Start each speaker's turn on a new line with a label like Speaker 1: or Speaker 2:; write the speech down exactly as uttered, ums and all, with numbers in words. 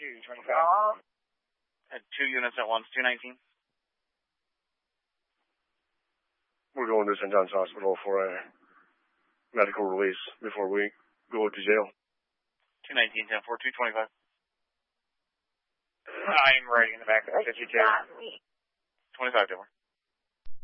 Speaker 1: two twenty-five.
Speaker 2: At two units at once, two nineteen.
Speaker 3: We're going to Saint John's Hospital for a medical release before we go to jail.
Speaker 2: two nineteen, ten four, two twenty-five.
Speaker 1: I'm riding in the back of the fifty-two.
Speaker 2: twenty-five, Taylor.